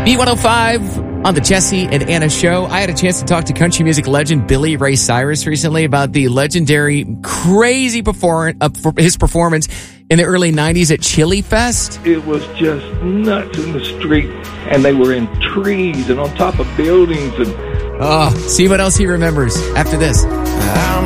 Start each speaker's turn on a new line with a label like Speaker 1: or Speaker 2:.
Speaker 1: B105 on the Jesse and Anna Show. I had a chance to talk to country music legend Billy Ray Cyrus recently about the legendary, crazy his performance in the early 90s at Chili Fest.
Speaker 2: It was just nuts in the street, and they were in trees and on top of buildings. And
Speaker 1: see what else he remembers after this.
Speaker 3: I'm